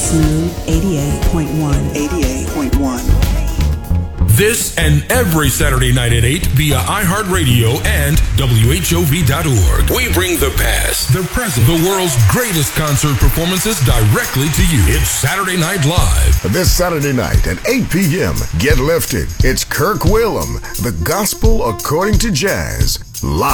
Smooth 88.1. 88.1. This and every Saturday night at 8 via iHeartRadio and WHOV.org. We bring the past, the present, the world's greatest concert performances directly to you. It's Saturday Night Live. This Saturday night at 8 p.m., get lifted. It's Kirk Whalum, The Gospel According to Jazz, live.